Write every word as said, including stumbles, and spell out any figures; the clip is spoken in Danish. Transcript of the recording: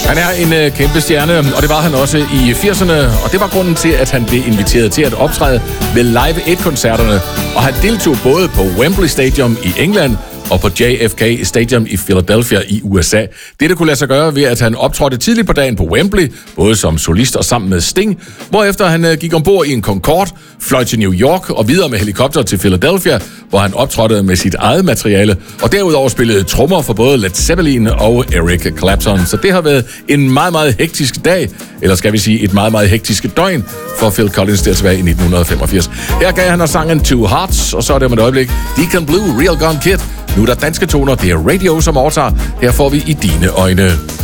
Han er en øh, kæmpe stjerne, og det var han også i firserne, og det var grunden til, at han blev inviteret til at optræde ved Live Aid-koncerterne, og han deltog både på Wembley Stadium i England og på J F K Stadium i Philadelphia i U S A. Dette kunne lade sig gøre ved, at han optrådte tidligt på dagen på Wembley, både som solist og sammen med Sting, hvorefter han øh, gik ombord i en Concorde, fløj til New York og videre med helikopter til Philadelphia, hvor han optrådte med sit eget materiale, og derudover spillede trommer for både Led Zeppelin og Eric Clapton. Så det har været en meget, meget hektisk dag, eller skal vi sige et meget, meget hektisk døgn for Phil Collins der tilbage i nitten femogfirs. Her gav han og sangen Two Hearts, og så er det om et øjeblik Deacon Blue, Real Gun Kid. Nu er der danske toner, det er Radio, som overtager. Her får vi I dine øjne.